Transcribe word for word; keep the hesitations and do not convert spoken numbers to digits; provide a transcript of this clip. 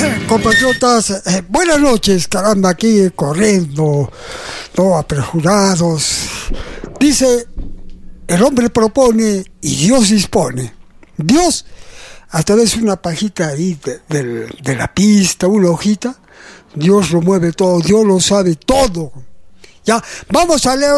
Compatriotas, eh, buenas noches, caramba, aquí corriendo, no apresurados. Dice, el hombre propone y Dios dispone. Dios, a través de una pajita ahí de, de, de la pista, una hojita, Dios lo mueve todo, Dios lo sabe todo. Ya, vamos a leer